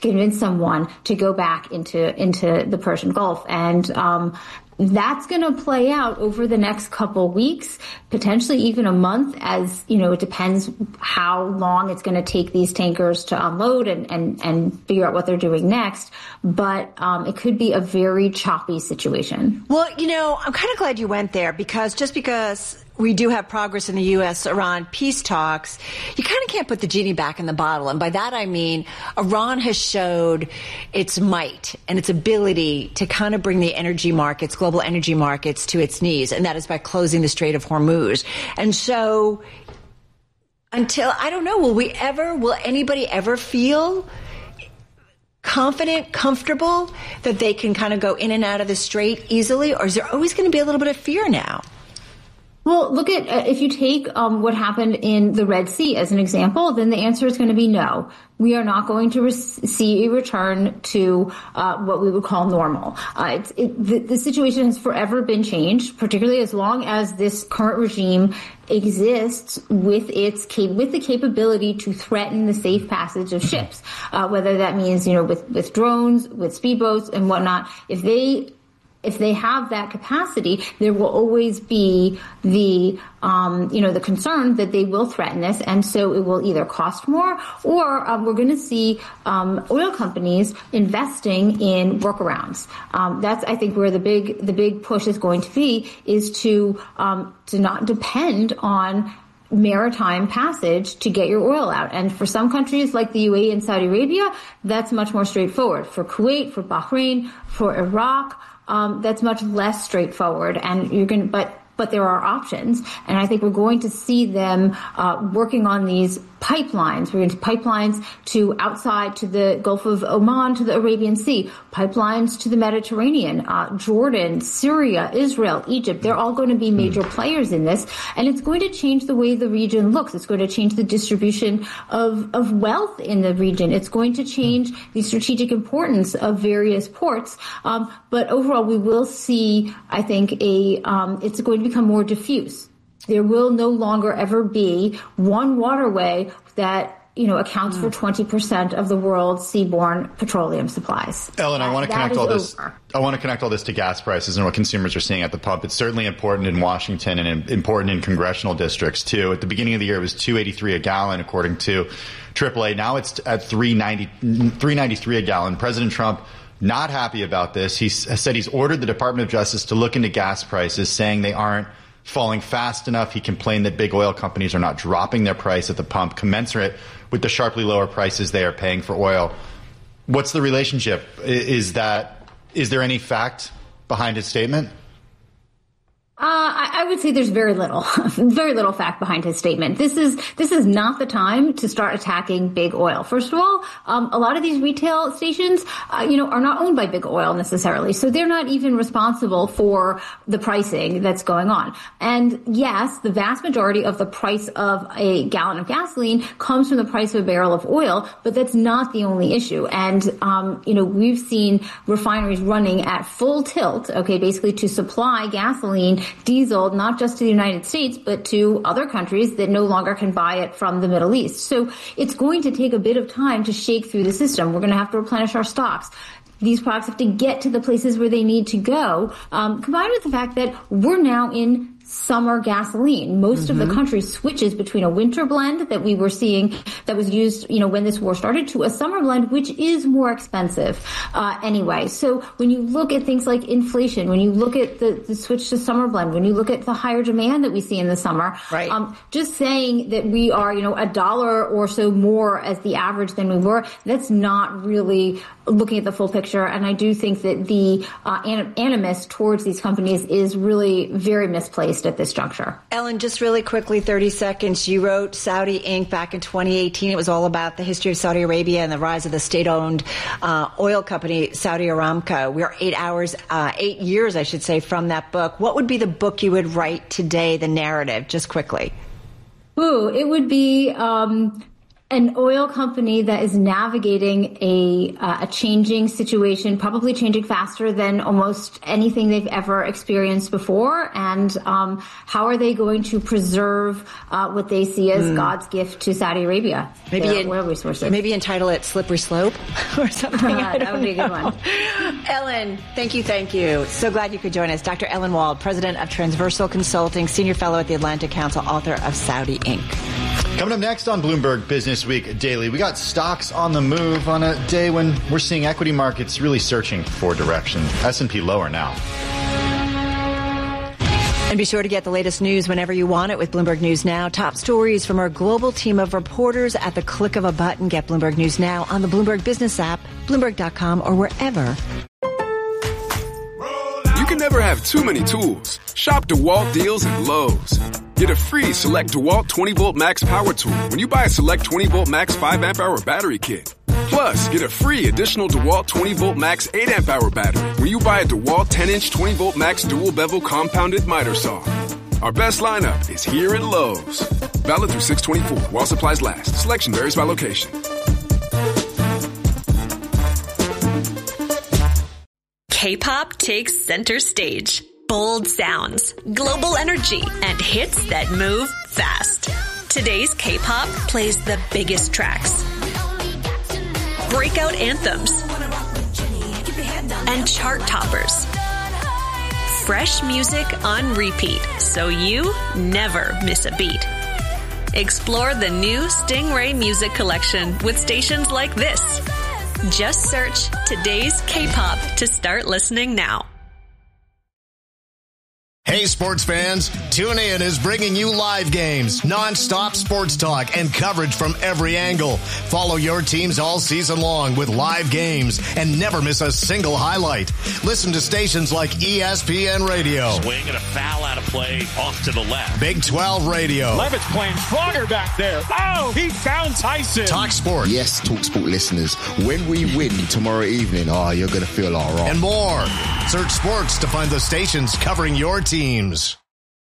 convince someone to go back into the Persian Gulf. And that's going to play out over the next couple weeks, potentially even a month, as, it depends how long it's going to take these tankers to unload and figure out what they're doing next. But it could be a very choppy situation. Well, I'm kind of glad you went there, because we do have progress in the U.S.-Iran peace talks, you kind of can't put the genie back in the bottle. And by that I mean Iran has showed its might and its ability to kind of bring the energy markets, global energy markets, to its knees, and that is by closing the Strait of Hormuz. And so until, I don't know, will anybody ever feel confident, comfortable that they can kind of go in and out of the strait easily? Or is there always going to be a little bit of fear now? Well, look at, if you take what happened in the Red Sea as an example, then the answer is going to be no. We are not going to see a return to what we would call normal. The situation has forever been changed, particularly as long as this current regime exists with the capability to threaten the safe passage of ships, whether that means, with drones, with speedboats and whatnot. If they have that capacity, there will always be the concern that they will threaten this. And so it will either cost more, or we're going to see oil companies investing in workarounds. That's, I think, where the big push is going to be, is to not depend on maritime passage to get your oil out. And for some countries like the UAE and Saudi Arabia, that's much more straightforward. For Kuwait, for Bahrain, for Iraq, that's much less straightforward, and but there are options, and I think we're going to see them working on these pipelines. We're going to pipelines to outside to the Gulf of Oman, to the Arabian Sea, pipelines to the Mediterranean, Jordan, Syria, Israel, Egypt. They're all going to be major players in this, and it's going to change the way the region looks. It's going to change the distribution of wealth in the region. It's going to change the strategic importance of various ports. But overall, we will see, I think, it's going to become more diffuse. There will no longer ever be one waterway that accounts for 20% of the world's seaborne petroleum supplies. Ellen, I want to connect all this. I want to connect all this to gas prices and what consumers are seeing at the pump. It's certainly important in Washington and important in congressional districts too. At the beginning of the year, it was $2.83 a gallon, according to AAA. Now it's at $3.93 a gallon. President Trump not happy about this. He said he's ordered the Department of Justice to look into gas prices, saying they aren't falling fast enough. He complained that big oil companies are not dropping their price at the pump commensurate with the sharply lower prices they are paying for oil. What's the relationship? Is there any fact behind his statement? I would say there's very little fact behind his statement. This is not the time to start attacking big oil. First of all, a lot of these retail stations, are not owned by big oil necessarily. So they're not even responsible for the pricing that's going on. And yes, the vast majority of the price of a gallon of gasoline comes from the price of a barrel of oil, but that's not the only issue. And, we've seen refineries running at full tilt, basically to supply gasoline, diesel, not just to the United States, but to other countries that no longer can buy it from the Middle East. So it's going to take a bit of time to shake through the system. We're going to have to replenish our stocks. These products have to get to the places where they need to go, combined with the fact that we're now in summer gasoline. Most of the country switches between a winter blend that we were seeing that was used, when this war started, to a summer blend, which is more expensive anyway. So when you look at things like inflation, when you look at the switch to summer blend, when you look at the higher demand that we see in the summer, right. Just saying that we are, $1 or so more as the average than we were, that's not really looking at the full picture. And I do think that the animus towards these companies is really very misplaced at this juncture. Ellen, just really quickly, 30 seconds. You wrote Saudi Inc. back in 2018. It was all about the history of Saudi Arabia and the rise of the state-owned oil company, Saudi Aramco. We are 8 years, I should say, from that book. What would be the book you would write today, the narrative, just quickly? It would be an oil company that is navigating a changing situation, probably changing faster than almost anything they've ever experienced before. And how are they going to preserve what they see as God's gift to Saudi Arabia? Maybe oil resources. Maybe entitle it "Slippery Slope" or something. That would be a good one. Ellen, thank you. So glad you could join us. Dr. Ellen Wald, president of Transversal Consulting, senior fellow at the Atlantic Council, author of Saudi Inc. Coming up next on Bloomberg Business Week Daily, we got stocks on the move on a day when we're seeing equity markets really searching for direction. S&P lower now. And be sure to get the latest news whenever you want it with Bloomberg News Now. Top stories from our global team of reporters at the click of a button. Get Bloomberg News Now on the Bloomberg Business app, Bloomberg.com, or wherever. You can never have too many tools. Shop DeWalt deals at Lowe's. Get a free Select DeWalt 20-Volt Max Power Tool when you buy a Select 20-Volt Max 5-amp-hour battery kit. Plus, get a free additional DeWalt 20-Volt Max 8-amp-hour battery when you buy a DeWalt 10-inch 20-Volt Max dual-bevel compounded miter saw. Our best lineup is here at Lowe's. Valid through 6/24 while supplies last. Selection varies by location. K-pop takes center stage. Bold sounds, global energy, and hits that move fast. Today's K-pop plays the biggest tracks, breakout anthems, and chart toppers. Fresh music on repeat, so you never miss a beat. Explore the new Stingray Music Collection with stations like this. Just search Today's K-pop to start listening now. Hey sports fans, TuneIn is bringing you live games, non-stop sports talk, and coverage from every angle. Follow your teams all season long with live games and never miss a single highlight. Listen to stations like ESPN Radio. Swing and a foul out of play off to the left. Big 12 Radio. Levitt's playing stronger back there. Oh, he found Tyson. Talk Sport. Yes, Talk Sport listeners, when we win tomorrow evening, you're going to feel all right. And more. Search sports to find the stations covering your teams.